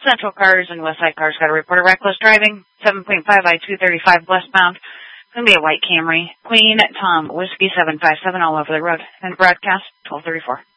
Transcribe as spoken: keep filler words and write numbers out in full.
Central Cars and Westside Cars got a report of reckless driving, seven point five I two thirty-five westbound. It's going to be a white Camry. Queen Tom, Whiskey seven five seven all over the road. And broadcast twelve thirty-four.